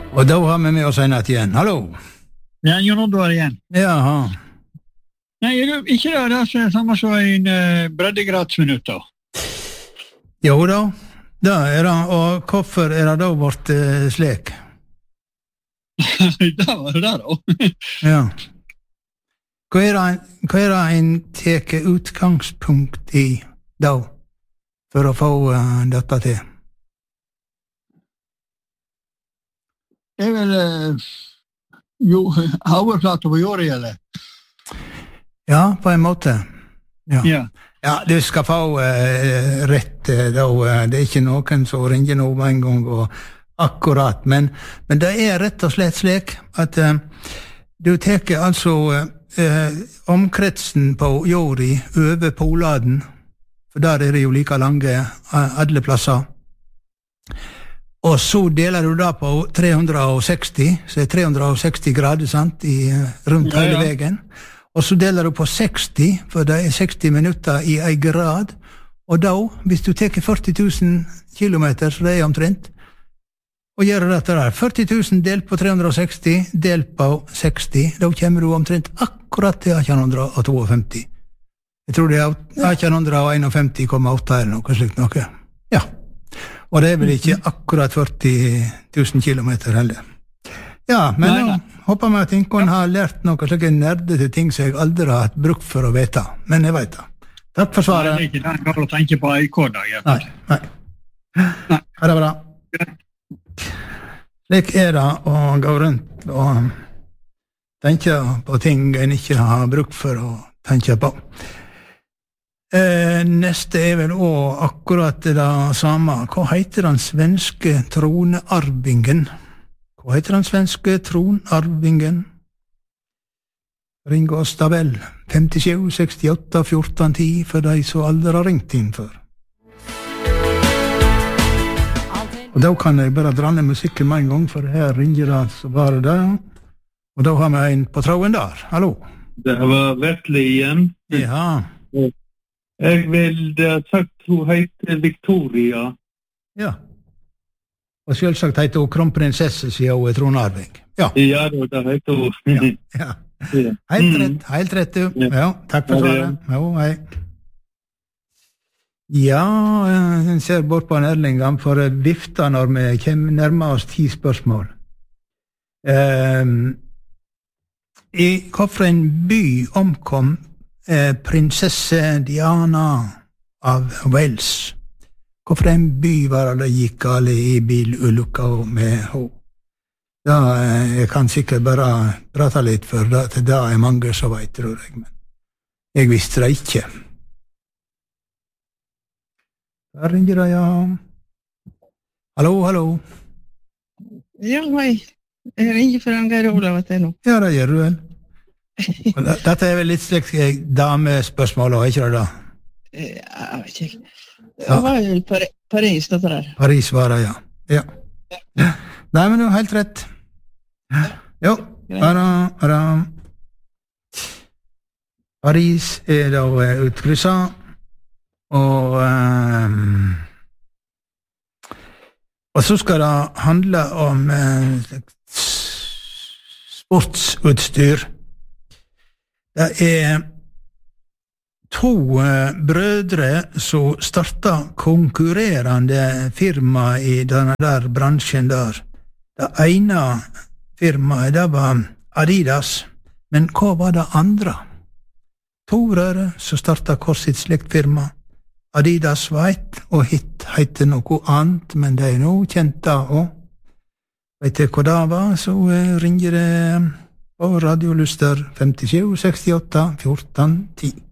Og da har vi med oss en natt igjen. Hallo! Ja, Jon Oddvar igjen. Jaha. Nei, ikke det er samme som en breddegradsminutt da. Jo da, det er det. Og hvorfor er det da vårt slik? Det var det da. Ja. Hva er det en teker utgangspunkt i da, for å få dette til? Det er vel overflate på jorda, eller? Ja, på en måte. Ja. Ja. Du skal få rett da. Det er ikke noen som ringer nå med en gang og akkurat, men det er rett og slett slik at du teker altså omkretsen på jorda over poladen, for der er det jo like lange alle plasser. Og så deler du da på 360, så er 360 grader, sant, rundt hele veien. Og så deler du på 60, for det er 60 minutter i en grad. Og da, hvis du teker 40 000 kilometer, så det er omtrent, og gjør dette der, 40 000 delt på 360, delt på 60, da kommer du omtrent akkurat til 1852. Jeg tror det er 1851,8 eller noe slikt noe. Ja. Og det er vel ikke akkurat 40 000 kilometer heller. Ja, men nå håper vi at ingen har lært noe slike nerdete ting som jeg aldri har hatt bruk for å vite. Men jeg vet det. Takk for svaret. Nei, det er ikke den kan du tenke på i kodag. Nei. Ha det bra. Slik er det å gå rundt og tenke på ting en ikke har bruk for å tenke på. Neste er vel også akkurat det samme. Hva heter den svenske tronarvingen? Ring oss da vel. 57 68 14 10 for de som aldri har ringt inn før. Og da kan jeg bare dra ned musikken med en gang, for her ringer det så bare det. Og da har vi en på tråden der. Hallo? Det var Vetle igjen. Ja. Jeg vil sagt hun heter Victoria. Ja. Og selvsagt heter hun kronprinsesse, siden hun er tronarving. Ja. Ja, det heter hun. Ja. Helt rett du. Ja, takk for svaret. Jo, hei. Ja, jeg ser bort på en Erling, han får vifta når vi kommer nærmere oss 10 spørsmål. I hvilken by omkom prinsesse Diana av Wales? Hvilken by var det gikk alle i bilulykka med henne? Da jeg kan sikkert bare prate litt, for det er mange som vet, tror jeg, men jeg visste det ikke. Der ringer det, ja. Hallo. Ja, hei. Jeg ringer for Geir Olav at det nå. Ja, det gjør du vel. Dette er vel litt slik damespørsmål, ikke det da? Jeg vet ikke. Det var jo Paris, dette der. Paris var det, ja. Nei, men du har helt rett. Jo, bare. Paris er da utkrysset, og så skal det handle om sportsutstyr. Det er 2 brødre som startet konkurrerende firma i denne der bransjen der. Det ene firmaet, det var Adidas, men hva var det andre? 2 brødre som startet hver sitt slikt firma. Adidas var ett, og hit heter noe annet, men det er nå kjent da også. Vet du hva det var, så ringer det på Radio Luster 57 68 14 10.